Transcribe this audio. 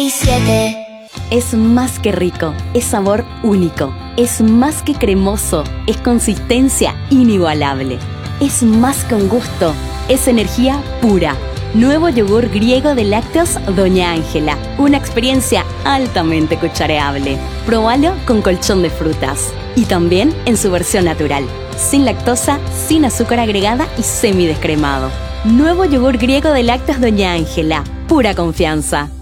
7. Es más que rico, es sabor único, es más que cremoso, es consistencia inigualable, es más que un gusto, es energía pura. Nuevo yogur griego de lácteos Doña Ángela, una experiencia altamente cuchareable. Probalo con colchón de frutas y también en su versión natural, sin lactosa, sin azúcar agregada y semidescremado. Nuevo yogur griego de lácteos Doña Ángela, pura confianza.